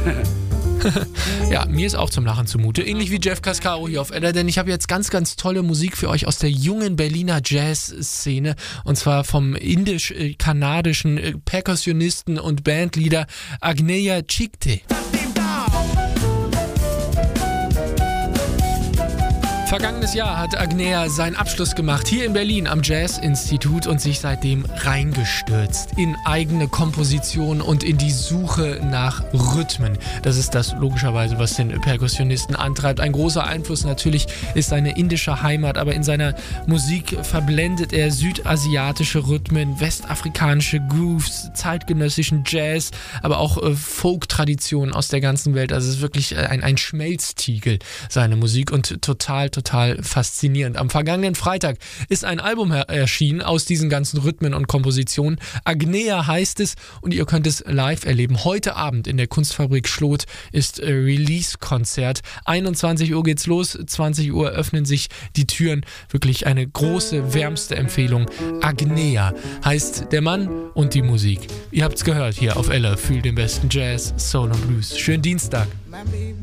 Ja, mir ist auch zum Lachen zumute. Ähnlich wie Jeff Cascaro hier auf Ella, denn ich habe jetzt ganz, ganz tolle Musik für euch aus der jungen Berliner Jazz-Szene. Und zwar vom indisch-kanadischen Perkussionisten und Bandleader Agneya Chikte. Vergangenes Jahr hat Agneya seinen Abschluss gemacht hier in Berlin am Jazz-Institut und sich seitdem reingestürzt in eigene Komposition und in die Suche nach Rhythmen. Das ist das logischerweise, was den Perkussionisten antreibt. Ein großer Einfluss natürlich ist seine indische Heimat, aber in seiner Musik verblendet er südasiatische Rhythmen, westafrikanische Grooves, zeitgenössischen Jazz, aber auch Folk-Traditionen aus der ganzen Welt. Also es ist wirklich ein Schmelztiegel, seine Musik, und total faszinierend. Am vergangenen Freitag ist ein Album erschienen aus diesen ganzen Rhythmen und Kompositionen. Agneya heißt es und ihr könnt es live erleben. Heute Abend in der Kunstfabrik Schlot ist Release-Konzert. 21 Uhr geht's los, 20 Uhr öffnen sich die Türen. Wirklich eine große, wärmste Empfehlung. Agneya heißt der Mann und die Musik. Ihr habt's gehört hier auf Ella. Fühlt den besten Jazz, Soul und Blues. Schönen Dienstag.